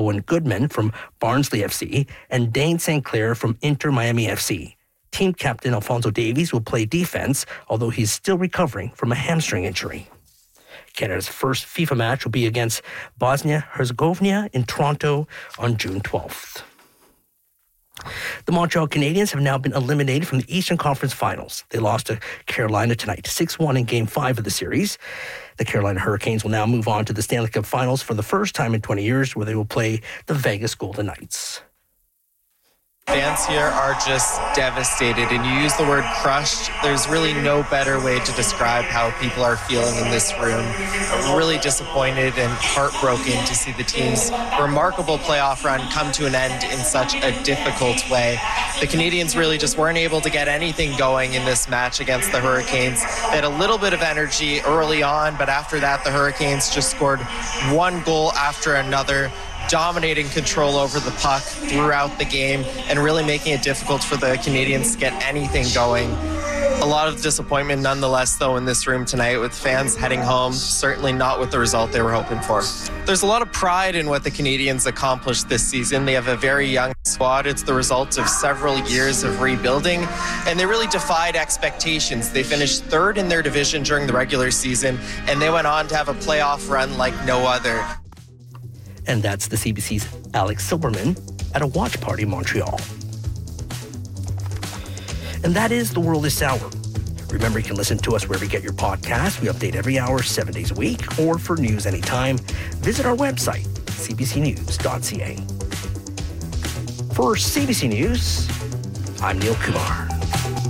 Owen Goodman from Barnsley FC and Dane St. Clair from Inter Miami FC. Team captain Alphonso Davies will play defense, although he's still recovering from a hamstring injury. Canada's first FIFA match will be against Bosnia-Herzegovina in Toronto on June 12th. The Montreal Canadiens have now been eliminated from the Eastern Conference Finals. They lost to Carolina tonight, 6-1 in Game 5 of the series. The Carolina Hurricanes will now move on to the Stanley Cup Finals for the first time in 20 years, where they will play the Vegas Golden Knights. Fans here are just devastated, and you use the word crushed. There's really no better way to describe how people are feeling in this room. Really disappointed and heartbroken to see the team's remarkable playoff run come to an end in such a difficult way. The Canadiens really just weren't able to get anything going in this match against the Hurricanes. They had a little bit of energy early on, but after that, the Hurricanes just scored one goal after another, dominating control over the puck throughout the game and really making it difficult for the Canadiens to get anything going. A lot of disappointment nonetheless, though, in this room tonight, with fans heading home, certainly not with the result they were hoping for. There's a lot of pride in what the Canadiens accomplished this season. They have a very young squad. It's the result of several years of rebuilding, and they really defied expectations. They finished third in their division during the regular season, and they went on to have a playoff run like no other. And that's the CBC's Alex Silberman at a watch party in Montreal. And that is The World this hour. Remember, you can listen to us wherever you get your podcasts. We update every hour, 7 days a week, or for news anytime, visit our website, cbcnews.ca. For CBC News, I'm Neil Kumar.